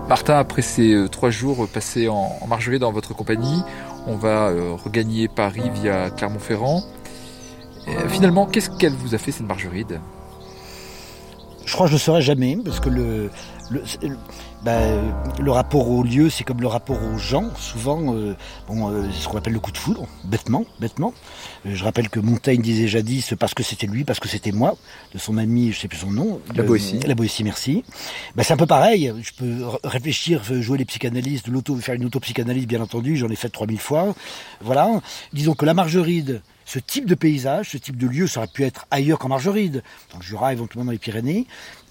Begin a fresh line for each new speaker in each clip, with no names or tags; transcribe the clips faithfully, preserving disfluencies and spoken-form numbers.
Martin, après ces euh, trois jours passés en, en margeride dans votre compagnie, on va euh, regagner Paris via Clermont-Ferrand. Et, finalement, qu'est-ce qu'elle vous a fait cette margeride ?
Je crois que je ne le saurai jamais, parce que le, le, le, bah, le rapport au lieu, c'est comme le rapport aux gens. Souvent, euh, bon, euh, c'est ce qu'on appelle le coup de foudre, bêtement, bêtement. Euh, je rappelle que Montaigne disait jadis parce que c'était lui, parce que c'était moi, de son ami, je ne sais plus son nom.
La Boétie.
La Boétie, merci. Bah, c'est un peu pareil. Je peux réfléchir, jouer les psychanalystes, l'auto, faire une auto-psychanalyse, bien entendu. J'en ai fait trois mille fois. Voilà. Disons que la margeride, ce type de paysage, ce type de lieu, ça aurait pu être ailleurs qu'en margeride, dans le Jura, éventuellement dans les Pyrénées,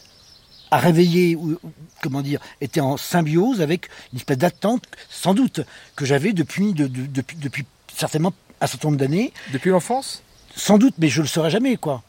a réveillé, ou, comment dire, était en symbiose avec une espèce d'attente, sans doute, que j'avais depuis, de, de, depuis, depuis certainement un certain nombre d'années.
Depuis l'enfance ?
Sans doute, mais je ne le saurais jamais, quoi.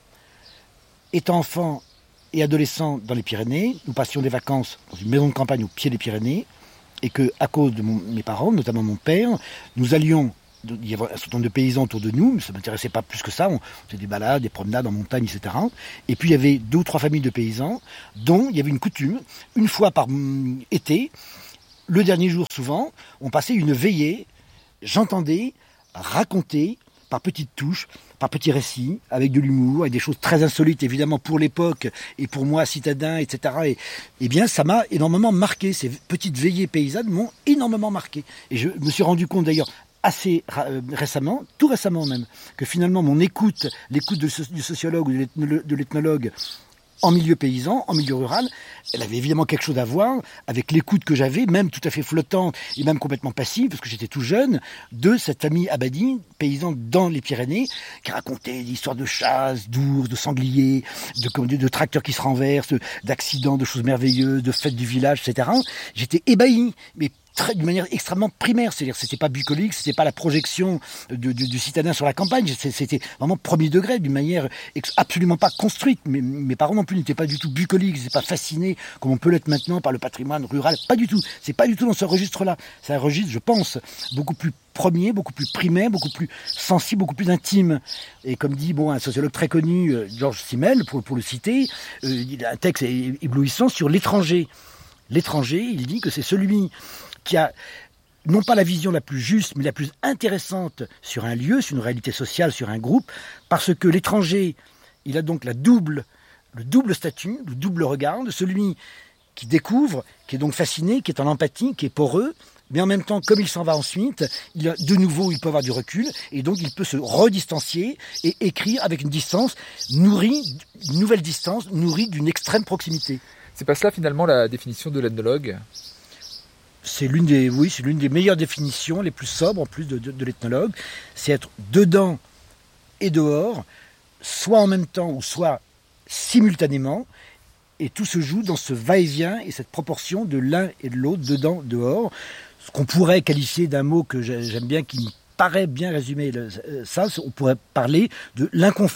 Étant enfant et adolescent dans les Pyrénées, nous passions des vacances dans une maison de campagne au pied des Pyrénées, et que, à cause de mon, mes parents, notamment mon père, nous allions. Il y avait un certain nombre de paysans autour de nous, mais ça ne m'intéressait pas plus que ça. On faisait des balades, des promenades en montagne, et cetera. Et puis il y avait deux ou trois familles de paysans, dont il y avait une coutume, une fois par été, le dernier jour souvent, on passait une veillée, j'entendais raconter par petites touches, par petits récits, avec de l'humour, avec des choses très insolites, évidemment, pour l'époque, et pour moi, citadin, et cetera. Et, et bien, ça m'a énormément marqué. Ces petites veillées paysannes m'ont énormément marqué. Et je me suis rendu compte, d'ailleurs, assez récemment, tout récemment même, que finalement mon écoute, l'écoute de, du sociologue ou de l'ethnologue en milieu paysan, en milieu rural, elle avait évidemment quelque chose à voir avec l'écoute que j'avais, même tout à fait flottante et même complètement passive, parce que j'étais tout jeune, de cette famille Abadi, paysan dans les Pyrénées, qui racontait des histoires de chasse, d'ours, de sangliers, de, de, de tracteurs qui se renversent, d'accidents, de choses merveilleuses, de fêtes du village, et cetera. J'étais ébahi, mais Très, d'une manière extrêmement primaire, c'est-à-dire que c'était pas bucolique, c'était pas la projection de, de, du citadin sur la campagne, c'était vraiment premier degré, d'une manière absolument pas construite. Mais mes parents non plus n'étaient pas du tout bucoliques, ils n'étaient pas fascinés comme on peut l'être maintenant par le patrimoine rural, pas du tout. C'est pas du tout dans ce registre-là. C'est un registre, je pense, beaucoup plus premier, beaucoup plus primaire, beaucoup plus sensible, beaucoup plus intime. Et comme dit bon un sociologue très connu, Georges Simmel, pour, pour le citer, euh, il a un texte éblouissant sur l'étranger. L'étranger, il dit que c'est celui qui a non pas la vision la plus juste, mais la plus intéressante sur un lieu, sur une réalité sociale, sur un groupe, parce que l'étranger, il a donc la double, le double statut, le double regard de celui qui découvre, qui est donc fasciné, qui est en empathie, qui est poreux, mais en même temps, comme il s'en va ensuite, il a, de nouveau, il peut avoir du recul, et donc il peut se redistancier et écrire avec une distance nourrie, une nouvelle distance, nourrie d'une extrême proximité.
C'est pas cela finalement la définition de l'ethnologue ?
C'est l'une des, oui, c'est l'une des meilleures définitions, les plus sobres en plus de, de, de l'ethnologue. C'est être dedans et dehors, soit en même temps ou soit simultanément, et tout se joue dans ce va-et-vient et cette proportion de l'un et de l'autre, dedans, dehors. Ce qu'on pourrait qualifier d'un mot que j'aime bien, qui me paraît bien résumer ça, on pourrait parler de l'inconfort.